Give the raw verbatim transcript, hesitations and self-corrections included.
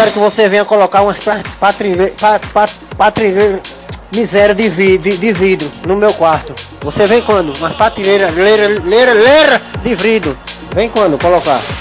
quero que você venha colocar umas patrilheiras, patrilheiras, miséria de, vi, de, de vidro no meu quarto. Você vem quando? Umas patrilheiras, leira, leira, leira de vidro. Vem quando colocar?